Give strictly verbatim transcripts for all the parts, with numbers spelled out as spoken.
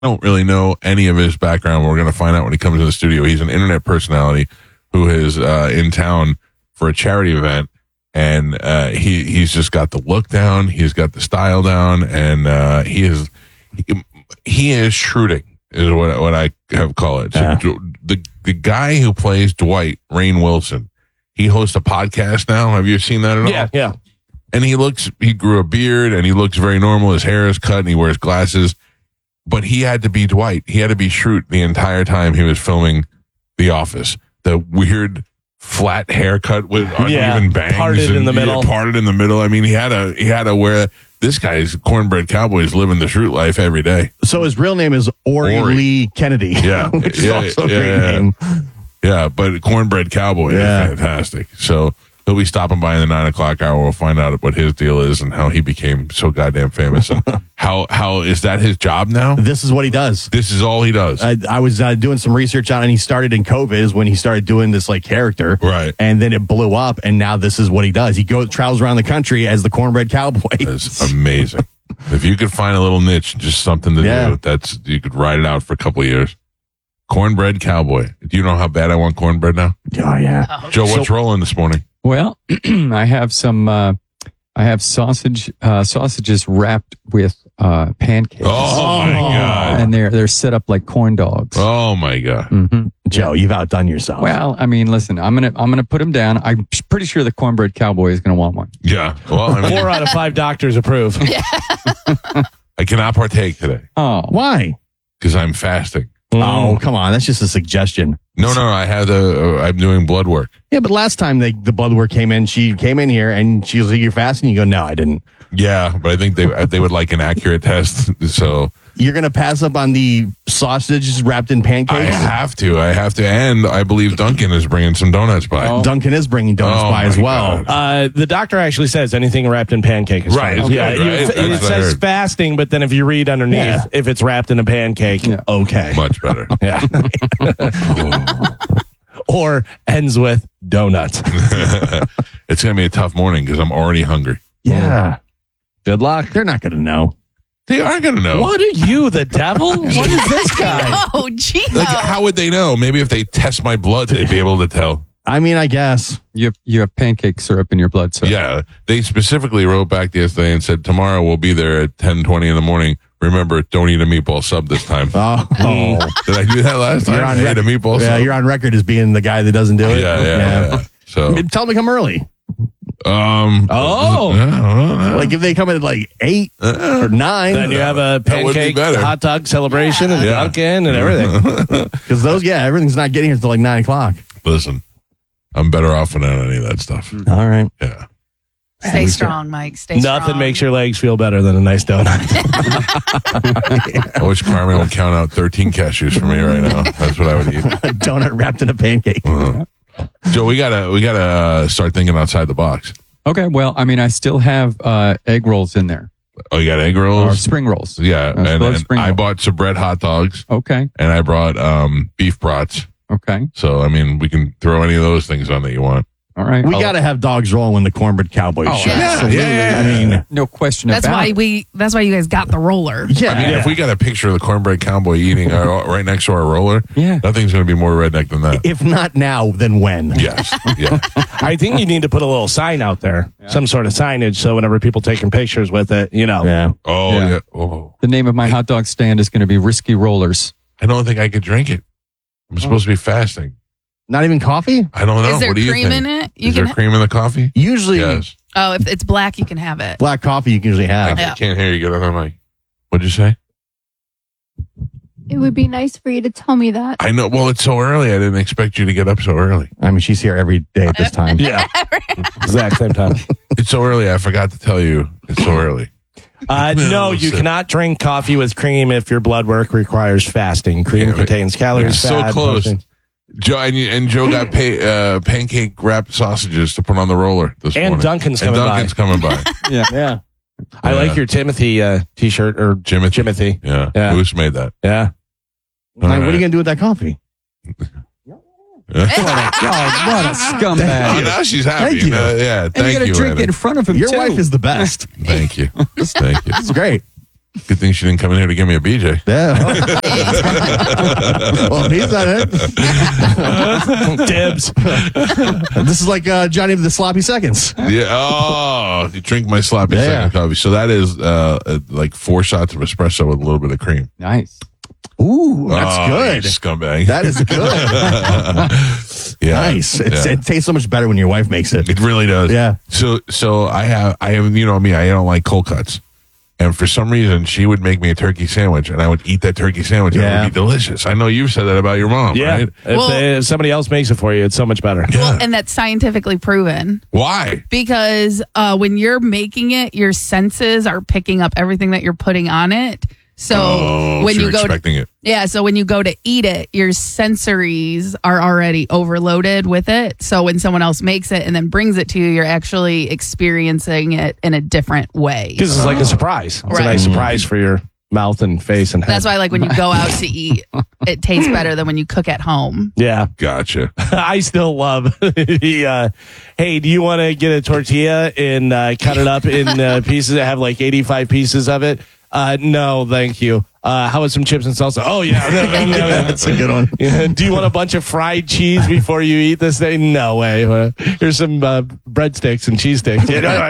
don't really know any of his background. We're going to find out when he comes in the studio. He's an internet personality who is uh, in town for a charity event, and uh, he he's just got the look down. He's got the style down, and uh, he is he, he is shrewding is what what I have called it. So Yeah. the the guy who plays Dwight, Rainn Wilson, he hosts a podcast now. Have you seen that at all? Yeah, yeah. And he looks, he grew a beard and he looks very normal. His hair is cut and he wears glasses. But he had to be Dwight. He had to be Schrute the entire time he was filming The Office. The weird flat haircut with uneven Yeah, bangs. parted and, in the middle. Yeah, parted in the middle. I mean, he had to, he had to wear, this guy's cornbread cowboy is living the Schrute life every day. So his real name is Ori, Ori. Lee Kennedy. Yeah. Which is Yeah, also a yeah, great yeah. name. Yeah, but cornbread cowboy Yeah. is fantastic. So he'll be stopping by in the nine o'clock hour. We'll find out what his deal is and how he became so goddamn famous. And how how is that his job now? This is what he does. This is all he does. I, I was uh, doing some research on it, and he started in COVID is when he started doing this like character. Right. And then it blew up, and now this is what he does. He goes travels around the country as the cornbread cowboy. That's amazing. If you could find a little niche, just something to Yeah. do, that's you could ride it out for a couple of years. Cornbread cowboy. Do you know how bad I want cornbread now? Oh, yeah. Joe, what's So- rolling this morning? Well, I have some. Uh, I have sausage uh, sausages wrapped with uh, pancakes. Oh, my God. And they're they're set up like corn dogs. Oh my God. hmm Joe, you've outdone yourself. Well, I mean, listen, I'm gonna I'm gonna put them down. I'm pretty sure the cornbread cowboy is gonna want one. Yeah. Well, I mean, Four out of five doctors approve. I cannot partake today Oh, Why? because I'm fasting. Oh, come on. That's just a suggestion. No, no, I had the. Uh, I'm doing blood work. Yeah, but last time they, the blood work came in, she came in here and she was like, "You're fasting." You go, "No, I didn't." Yeah, but I think they they would like an accurate test. So You're gonna pass up on the sausages wrapped in I pancakes. have to. I have to. And I believe Duncan is bringing some donuts by. Oh. Duncan is bringing donuts Oh, by as my well. God. Uh, the doctor actually says anything wrapped in pancake is Right, fine. okay, Yeah, right. you- it, That's what I says heard. fasting, but then if you read underneath, Yeah. if it's wrapped in a pancake, Yeah. Okay. Much better. yeah. Or ends with donuts. It's gonna be a tough morning because I'm already hungry. Yeah. Good luck. They're not gonna know. They are gonna know. What are you, the devil? What is this guy? Oh, gee. Like, how would they know? Maybe if they test my blood, they'd be able to tell. I mean, I guess. you have, you have pancake syrup in your blood. So Yeah, they specifically wrote back yesterday and said tomorrow we'll be there at ten twenty in the morning. Remember, don't eat a meatball sub this time. Oh, Did I do that last time? You're on I ate a rec- meatball yeah, sub. you're on record as being the guy that doesn't do Yeah, it. yeah, yeah. So, Tell them to come early. um, Oh. uh, Like if they come in at like eight or nine, Then you have a That would be pancake better. hot dog celebration and Yeah. Dunkin' and everything. because those, yeah, everything's not getting here until like nine o'clock. listen, I'm better off without any of that stuff. All right. Yeah. Stay strong, Mike. Stay strong. Nothing makes your legs feel better than a nice donut. I wish Carmen would count out thirteen cashews for me right now. That's what I would eat. A donut wrapped in a pancake. Uh-huh. Joe, we gotta we gotta uh, start thinking outside the box. Okay. Well, I mean, I still have uh, egg rolls in there Oh, you got egg or rolls? spring rolls. Yeah, Uh, and, those and spring I rolls. bought some bread hot dogs, Okay. and I brought um, beef brats. Okay. So I mean, we can throw any of those things on that you want. All right. We I'll- got to have dogs rolling when the cornbread cowboy Oh, shows. yeah. Absolutely. Yeah, I mean, no question That's about why it. we. That's why you guys got the roller. yeah. I mean, if we got a picture of the cornbread cowboy eating uh, right next to our roller, Yeah. nothing's going to be more redneck than that. If not now, then when? Yes, yeah. I think you need to put a little sign out there, some sort of signage, so whenever people taking pictures with it, you know. Yeah. Oh Yeah. yeah. Oh, The name of my hot dog stand is going to be Risky Rollers. I don't think I could drink it. I'm supposed to be fasting. Not even coffee? I don't know. Is there what do you cream think? in it? You Is can. there cream in the coffee? Usually, Yes. Oh, if it's black, you can have it. black coffee you can usually have. I Yeah. can't hear you. Get on the mic. What'd you say? It would be nice for you to tell me that. I know. Well, it's so early. I didn't expect you to get up so early. I mean, she's here every day at this time. Yeah. Exact same time. It's so early. I forgot to tell you. It's so early. Uh, no, you Listen. cannot drink coffee with cream if your blood work requires fasting. Cream Yeah, but- contains calories, So fat, close. protein. Joe and, and Joe got pay, uh, pancake wrapped sausages to put on the roller this And morning. Duncan's and coming by. Duncan's coming by. Yeah. Yeah. I Yeah. like your Timothy uh, t-shirt or Jimothy. Jimothy. Yeah. Yeah. Who's made that? Yeah. Like, what are right. you going to do with that coffee? God, what a Oh, scumbag. now she's happy. Thank you. Uh, yeah. And Thank you got to you. drink Anna. it in front of him, Your too. wife is the best. Thank you. Thank you. It's great. Good thing she didn't come in here to give me a B J. Yeah. Well, he's not it. Dibs. This is like uh, Johnny with the sloppy seconds. Yeah. Oh, you drink my sloppy Yeah. second coffee. So that is uh, uh, like four shots of espresso with a little bit of cream. Nice. Ooh, that's Oh, good. you scumbag. That is good. yeah. Nice. It's, Yeah. It tastes so much better when your wife makes it. It really does. Yeah. So so I have I have you know me, I don't like cold cuts. And for some reason she would make me a turkey sandwich and I would eat that turkey sandwich and it Yeah. would be delicious. I know you've said that about your mom, Yeah. right? If, Well- they, if somebody else makes it for you, it's so much better. Well, and that's scientifically proven Why? because uh, when you're making it, your senses are picking up everything that you're putting on it. So Oh, when so you you're go to expecting it. yeah, so when you go to eat it, your sensories are already overloaded with it. So when someone else makes it and then brings it to you, you're actually experiencing it in a different way. Because it's like a surprise. It's Right. a nice surprise for your mouth and face and head. That's why, like, when you go out to eat, it tastes better than when you cook at home. Yeah. Gotcha. I still love the, uh, hey, do you want to get a tortilla and uh, cut it up in uh, pieces that have like eighty-five pieces of it? Uh, no, thank you. Uh, how about some chips and salsa? Oh, yeah. No, no, no, no. That's a good one. Yeah. Do you want a bunch of fried cheese before you eat this thing? No way. Uh, here's some uh, breadsticks and cheese sticks.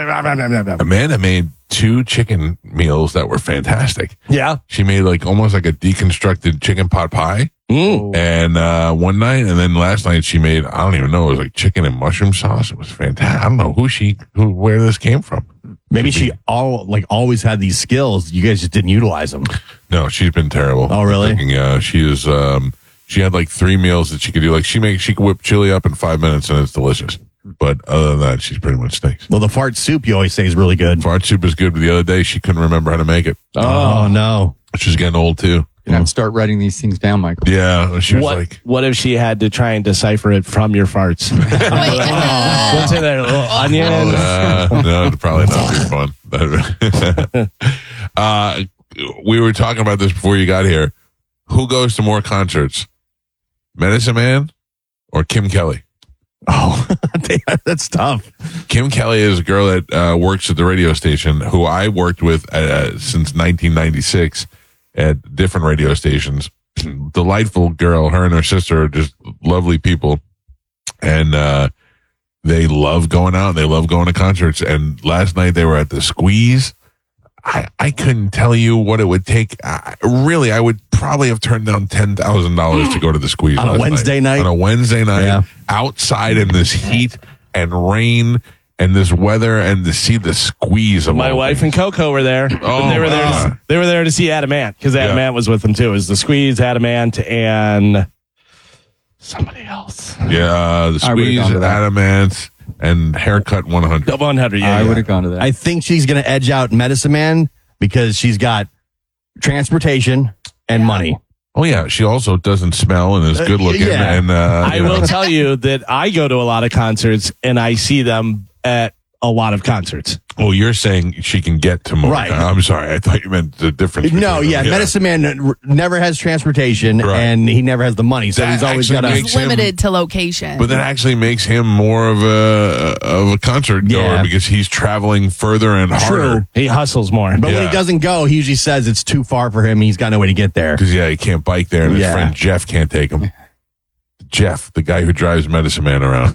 Amanda made two chicken meals that were fantastic. Yeah. She made like almost like a deconstructed chicken pot pie. Mm. And uh, one night, and then last night she made, I don't even know, it was like chicken and mushroom sauce. It was fantastic. I don't know who she, who, where this came from. Maybe she all like always had these skills. You guys just didn't utilize them. No, she's been terrible. Oh, really? Yeah, she is. Um, she had like three meals that she could do. Like she makes, she could whip chili up in five minutes, and it's delicious. But other than that, she's pretty much stinks. Well, the fart soup you always say is really good. Fart soup is good, but the other day she couldn't remember how to make it. Oh, no. She's getting old too. You have to start writing these things down, Michael. Yeah, she was What, like, what if she had to try and decipher it from your farts? Wait, uh, What's in there? A little onion? uh, no, it'd probably not be fun. uh, we were talking about this before you got here. Who goes to more concerts, Medicine Man or Kim Kelly? Oh, that's tough. Kim Kelly is a girl that uh, works at the radio station who I worked with uh, since nineteen ninety-six at different radio stations. Delightful girl. Her and her sister are just lovely people. And uh, they love going out. They love going to concerts. And last night they were at the Squeeze. I, I couldn't tell you what it would take. I, really, I would probably have turned down ten thousand dollars to go to the Squeeze On a last Wednesday night? On a Wednesday night, Yeah. outside in this heat and rain and this weather, and to see the Squeeze of My all wife things. and Coco were there. Oh, they were there. God. To, they were there to see Adam Ant because Adam Yeah. Ant was with them too. It was the Squeeze, Adam Ant, and somebody else. Yeah, the I would've Squeeze, gone to that. Adamant, and Haircut one hundred. one hundred. Yeah, I yeah. would have gone to that. I think she's going to edge out Medicine Man because she's got transportation and money. Oh yeah, she also doesn't smell and is Uh, good looking. yeah. And uh, I you will know. tell you that I go to a lot of concerts and I see them at a lot of concerts. Oh, you're saying she can get to more. Right. I'm sorry, I thought you meant the difference. No, between yeah, them. Medicine Man n- never has transportation Right. and he never has the money, so That he's always actually got makes to. him- limited to location. But that actually makes him more of a of a concert goer Yeah. because he's traveling further and harder. True. He hustles more. But when Yeah. he doesn't go, he usually says it's too far for him. He's got no way to get there. Because yeah, he can't bike there, and his Yeah. friend Jeff can't take him. Jeff, the guy who drives Medicine Man around.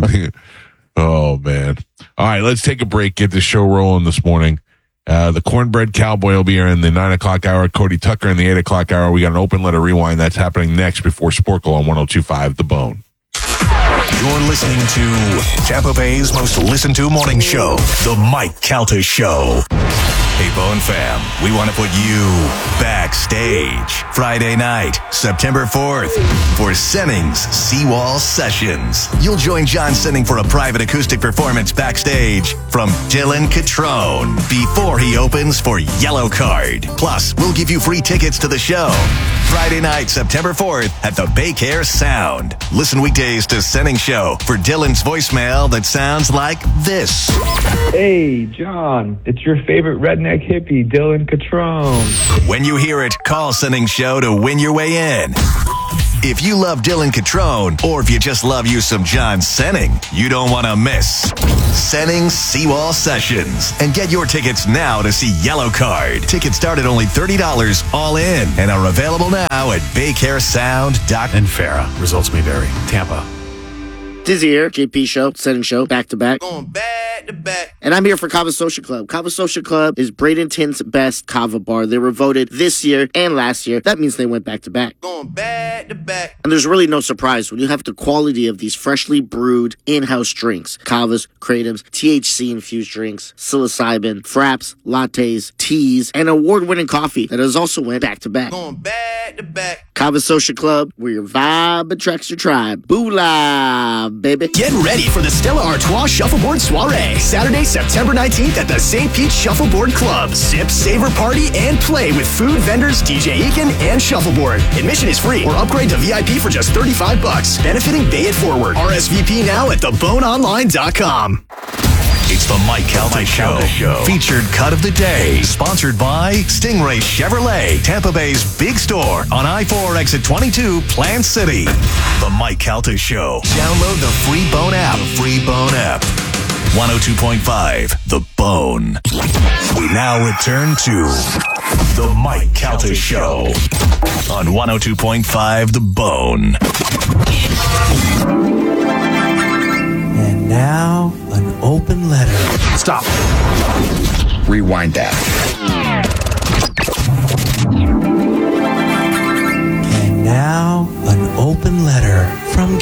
Oh man! All right, let's take a break. Get the show rolling this morning. Uh, the Cornbread Cowboy will be here in the nine o'clock hour. Cody Tucker in the eight o'clock hour. We got an open letter rewind that's happening next before Sporkle on one oh two point five The Bone. You're listening to Tampa Bay's most listened to morning show, The Mike Calta Show. Hey, Bone fam, we want to put you backstage Friday night, September fourth, for Senning's Seawall Sessions. You'll join John Senning for a private acoustic performance backstage from Dylan Catrone before he opens for Yellow Card. Plus, we'll give you free tickets to the show. Friday night, September fourth at the Baycare Sound. Listen weekdays to Senning Show for Dylan's voicemail that sounds like this. Hey, John, it's your favorite redneck hippie, Dylan Catrone. When you hear it, call Senning Show to win your way in. If you love Dylan Catrone, or if you just love you some John Senning, you don't want to miss Senning Seawall Sessions. And get your tickets now to see Yellow Card. Tickets start at only thirty dollars all in and are available now at baycare sound dot com. And Farrah. Results may vary. Tampa. Dizzy here, J P Show, Setting Show, back to back. Going back to back. And I'm here for Kava Social Club. Kava Social Club is Bradenton's best kava bar. They were voted this year and last year. That means they went back to back. Going back to back. And there's really no surprise when you have the quality of these freshly brewed in-house drinks. Kavas, Kratom's, T H C-infused drinks, psilocybin, fraps, lattes, teas, and award-winning coffee that has also went back to back. Going back to back. Kava Social Club, where your vibe attracts your tribe. Boola, baby. Get ready for the Stella Artois Shuffleboard Soiree. Saturday, September nineteenth at the Saint Pete Shuffleboard Club. Sip, savor, party, and play with food vendors, D J Eakin, and Shuffleboard. Admission is free or upgrade to V I P for just thirty-five bucks. Benefiting Bay It Forward. R S V P now at the bone online dot com. It's the Mike Calta Show. Show. Featured cut of the day. Sponsored by Stingray Chevrolet, Tampa Bay's big store on I four exit twenty-two, Plant City. The Mike Calta Show. Download the free Bone app. The free Bone app. one oh two point five, The Bone. We now return to the Mike Calta Show on one oh two point five, The Bone. And now, an open letter. Stop. Rewind that. And now, an open letter from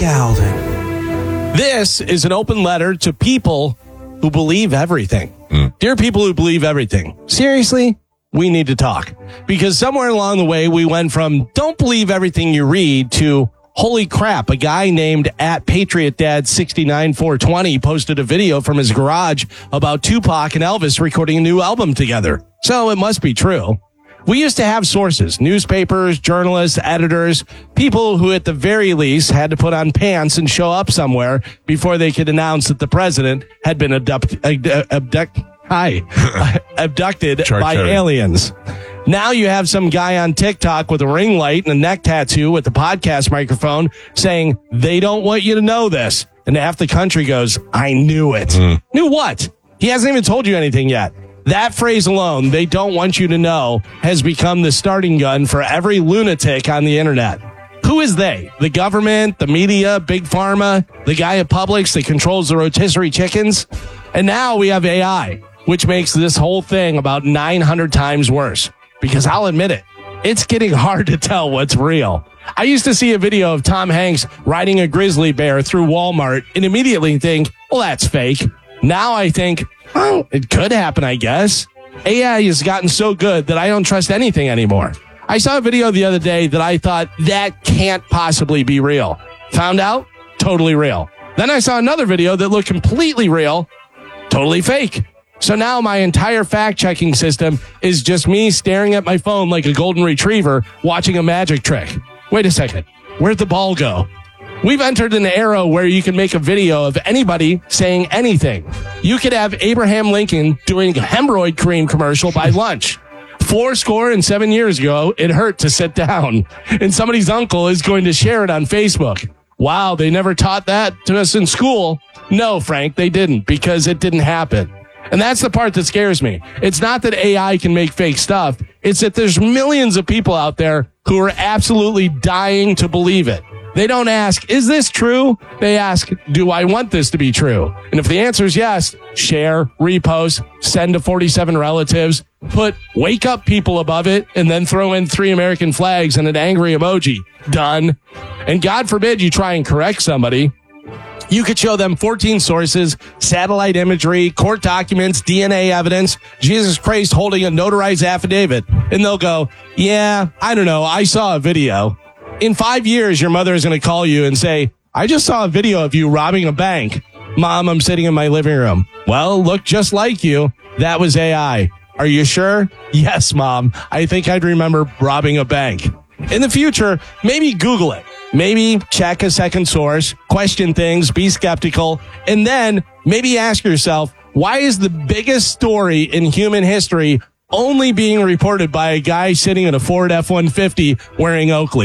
Galvin. This is an open letter to people who believe everything. Mm. Dear people who believe everything, seriously, we need to talk. Because somewhere along the way, we went from don't believe everything you read to holy crap, a guy named at Patriot Dad sixty-nine four twenty posted a video from his garage about Tupac and Elvis recording a new album together. So it must be true. We used to have sources, newspapers, journalists, editors, people who at the very least had to put on pants and show up somewhere before they could announce that the president had been abduct, abduct, hi, abducted Char- by cherry. aliens. Now you have some guy on TikTok with a ring light and a neck tattoo with the podcast microphone saying they don't want you to know this. And half the country goes, I knew it. Mm. Knew what? He hasn't even told you anything yet. That phrase alone, they don't want you to know, has become the starting gun for every lunatic on the internet. Who is they? The government, the media, Big Pharma, the guy at Publix that controls the rotisserie chickens? And now we have A I, which makes this whole thing about nine hundred times worse. Because I'll admit it, it's getting hard to tell what's real. I used to see a video of Tom Hanks riding a grizzly bear through Walmart and immediately think, well, that's fake. Now I think, oh, it could happen, I guess. A I has gotten so good that I don't trust anything anymore. I saw a video the other day that I thought that can't possibly be real. Found out, totally real. Then I saw another video that looked completely real, totally fake. So now my entire fact-checking system is just me staring at my phone like a golden retriever watching a magic trick. Wait a second. Where'd the ball go? We've entered an era where you can make a video of anybody saying anything. You could have Abraham Lincoln doing a hemorrhoid cream commercial by lunch. Four score and seven years ago, it hurt to sit down. And somebody's uncle is going to share it on Facebook. Wow, they never taught that to us in school. No, Frank, they didn't, because it didn't happen. And that's the part that scares me. It's not that A I can make fake stuff. It's that there's millions of people out there who are absolutely dying to believe it. They don't ask, is this true? They ask, do I want this to be true? And if the answer is yes, share, repost, send to forty-seven relatives, put wake up people above it, and then throw in three American flags and an angry emoji. Done. And God forbid you try and correct somebody. You could show them fourteen sources, satellite imagery, court documents, D N A evidence, Jesus Christ holding a notarized affidavit. And they'll go, yeah, I don't know. I saw a video. In five years, your mother is going to call you and say, I just saw a video of you robbing a bank. Mom, I'm sitting in my living room. Well, look just like you. That was A I. Are you sure? Yes, Mom. I think I'd remember robbing a bank. In the future, maybe Google it. Maybe check a second source, question things, be skeptical, and then maybe ask yourself, why is the biggest story in human history only being reported by a guy sitting in a Ford F one fifty wearing Oakleys?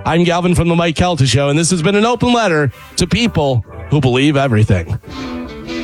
I'm Galvin from the Mike Calta Show, and this has been an open letter to people who believe everything.